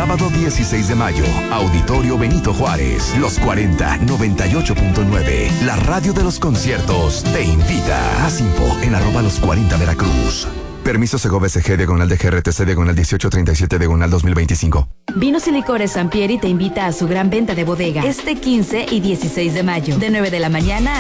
sábado 16 de mayo, Auditorio Benito Juárez, Los 40, 98.9. La radio de los conciertos te invita. Más info en @los40 Veracruz. Permiso Segovia SG, diagonal de GRTC, diagonal 1837, diagonal 2025. Vinos y Licores Sampieri te invita a su gran venta de bodega este 15 y 16 de mayo, de 9 de la mañana